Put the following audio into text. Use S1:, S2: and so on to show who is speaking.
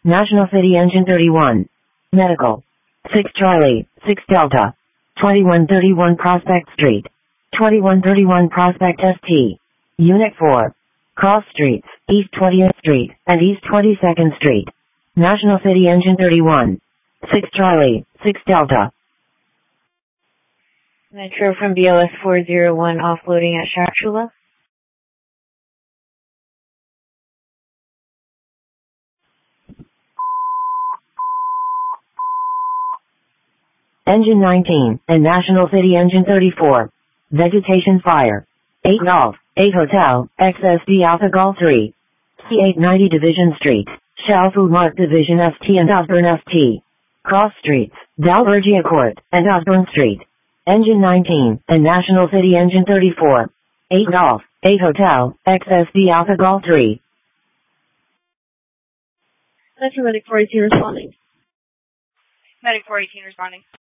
S1: National City Engine 31. Medical. 6 Charlie, 6 Delta. 2131 Prospect Street. 2131 Prospect ST. Unit 4. Cross Streets, East 20th Street, and East 22nd Street. National City Engine 31. 6 Charlie, 6 Delta.
S2: Metro from BLS 401 offloading at Shakshula.
S1: Engine 19, and National City Engine 34. Vegetation Fire. 8 Golf, 8 Hotel, XSD Alpha Golf 3. C890 Division Street, Shell Food Mart Division ST and Osborne ST. Cross Streets, Dalbergia Court, and Osborne Street. Engine 19, and National City Engine 34. 8 Golf, 8 Hotel, XSD Alpha Golf 3.
S2: That's Medic 418 responding.
S3: Medic 418 responding.